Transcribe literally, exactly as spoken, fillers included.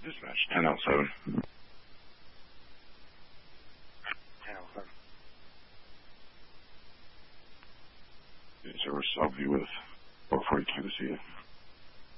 Dispatch, ten oh seven. ten oh seven. Service, I'll be with four forty-two to see you.